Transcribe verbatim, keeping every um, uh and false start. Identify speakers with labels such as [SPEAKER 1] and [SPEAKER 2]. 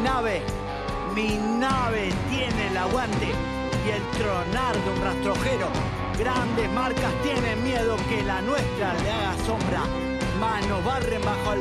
[SPEAKER 1] nave, mi nave tiene el aguante y el tronar de un rastrojero. Grandes marcas tienen miedo que la nuestra le haga sombra, mas nos barren bajo el